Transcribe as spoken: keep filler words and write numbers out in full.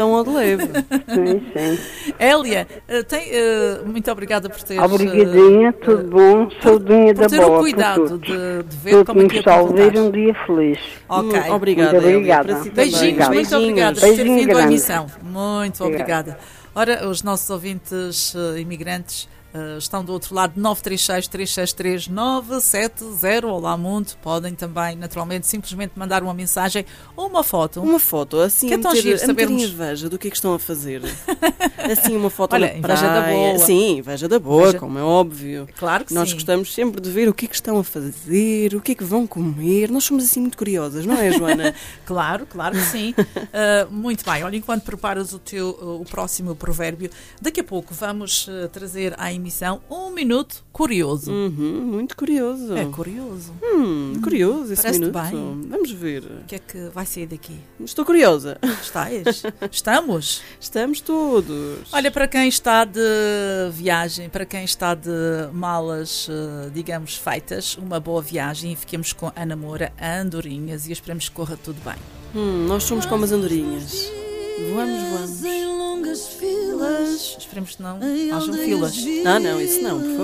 ao de leve. Sim, sim. Hélia, eh, tem, eh, muito obrigada por teres... Obrigadinha, eh, tudo bom, saudinha por da ter boa o para cuidado todos. de, de ver Tudo como que é que nos ia está a ouvir, comportar. um dia feliz. Ok. Hum, Obrigada, Muito Hélia, obrigada. para si também. Beijinhos, muito Beijinhos. obrigada por ter Beijinho vindo à grande. emissão. Muito Obrigada. obrigada. Ora, os nossos ouvintes eh, imigrantes eh, estão do outro lado, nove três seis, três seis três, nove sete zero. Olá, mundo. Podem também, naturalmente, simplesmente mandar uma mensagem ou uma foto. Uma foto, assim, Que é a tão meter, giro a meter sabermos. em inveja do que é que estão a fazer. Assim, uma foto Olha, na inveja da praia. boa. Sim, inveja da boa, Inveja- como é óbvio. Claro que Nós sim. gostamos sempre de ver o que é que estão a fazer, o que é que vão comer. Nós somos assim muito curiosas, não é, Joana? Claro, claro que sim. Uh, muito bem. Olha, enquanto preparas o teu uh, o próximo provérbio, daqui a pouco vamos uh, trazer à emissão um minuto curioso. Uhum, muito curioso. É curioso. Hum, curioso esse parece-te minuto. bem. Vamos ver. O que é que vai sair daqui? Estou curiosa. Estás? Estamos? Estamos todos. Olha, para quem está de viagem, para quem está de malas, uh, digamos, feitas, uma boa viagem e fiquemos com a namora a Andorinhas e esperemos que corra tudo bem. Hum, nós somos como as andorinhas. Voamos, voamos. Esperemos que não hajam filas. Ah, não, isso não, por favor.